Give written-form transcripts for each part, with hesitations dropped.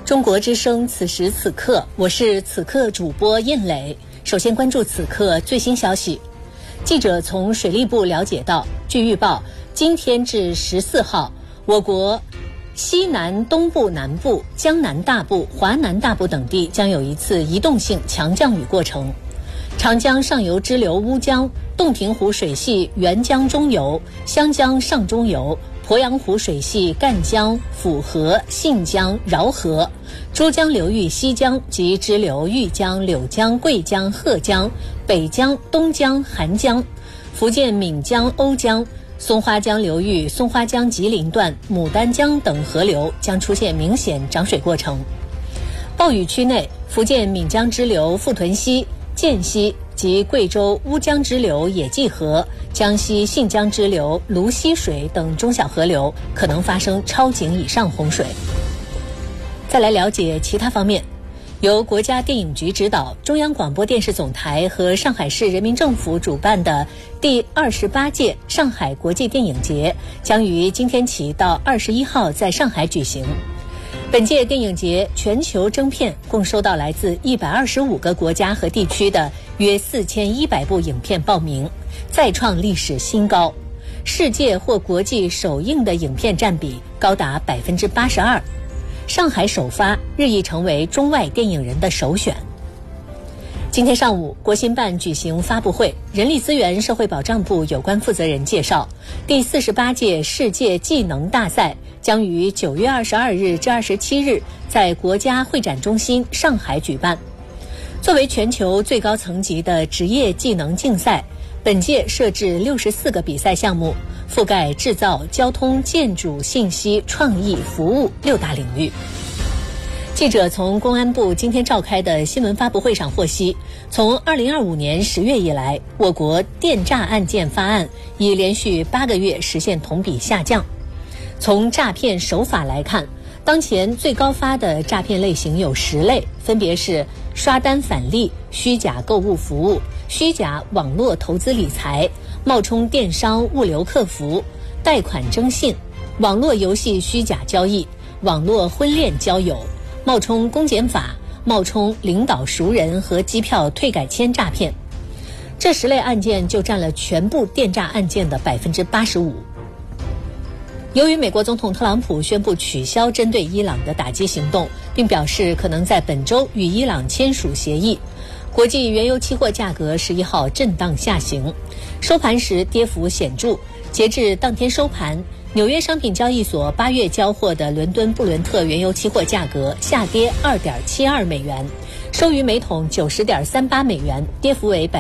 中国之声，此时此刻，我是此刻主播印磊。首先关注此刻最新消息。记者从水利部了解到，据预报，今天至14号，我国西南、东部、南部、江南大部、华南大部等地将有一次移动性强降雨过程。长江上游支流乌江、洞庭湖水系沅江中游、湘江上中游、鄱阳湖水系赣江、抚河、信江、饶河、珠江流域西江及支流豫江、柳江、桂江、鹤江、北江、东江、韩江、福建闽江、瓯江、松花江流域松花江吉林段、牡丹江等河流将出现明显涨水过程。暴雨区内，福建闽江支流富屯溪、涧溪及贵州乌江支流野济河、江西信江支流泸溪水等中小河流可能发生超警以上洪水。再来了解其他方面，由国家电影局指导，中央广播电视总台和上海市人民政府主办的第28届上海国际电影节将于今天起到21号在上海举行。本届电影节全球征片共收到来自125个国家和地区的约4100部影片报名，再创历史新高。世界或国际首映的影片占比高达82%。上海首发日益成为中外电影人的首选。今天上午，国新办举行发布会，人力资源社会保障部有关负责人介绍，第48届世界技能大赛将于9月22日至27日在国家会展中心上海举办。作为全球最高层级的职业技能竞赛，本届设置64个比赛项目，覆盖制造、交通、建筑、信息、创意、服务6大领域。记者从公安部今天召开的新闻发布会上获悉，从2025年10月以来，我国电诈案件发案已连续8个月实现同比下降。从诈骗手法来看，当前最高发的诈骗类型有10类，分别是刷单返利、虚假购物服务、虚假网络投资理财、冒充电商物流客服、贷款征信、网络游戏虚假交易、网络婚恋交友、冒充公检法、冒充领导熟人和机票退改签诈骗。这10类案件就占了全部电诈案件的85%。由于美国总统特朗普宣布取消针对伊朗的打击行动，并表示可能在本周与伊朗签署协议，国际原油期货价格11号震荡下行，收盘时跌幅显著。截至当天收盘，纽约商品交易所8月交货的伦敦布伦特原油期货价格下跌 2.72 美元，收于每桶 90.38 美元，跌幅为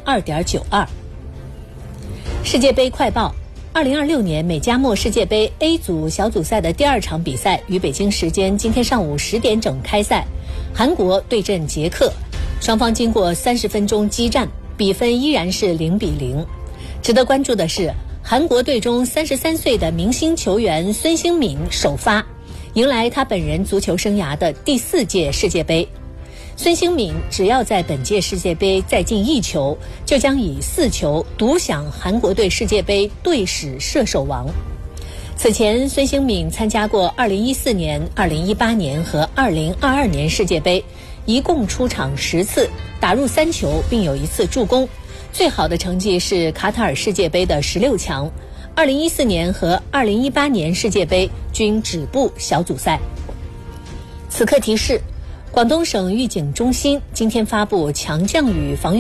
2.92%。 世界杯快报，2026年美加墨世界杯 A 组小组赛的第2场比赛于北京时间今天上午10点整开赛，韩国对阵捷克，双方经过30分钟激战，比分依然是0-0。值得关注的是，韩国队中33岁的明星球员孙兴敏首发，迎来他本人足球生涯的第4届世界杯。孙兴敏只要在本届世界杯再进1球，就将以4球独享韩国队世界杯队史射手王。此前，孙兴敏参加过2014年、2018年和2022年世界杯，一共出场10次，打入3球，并有1次助攻。最好的成绩是卡塔尔世界杯的16强，2014年和2018年世界杯均止步小组赛。此刻提示，广东省预警中心今天发布强降雨防御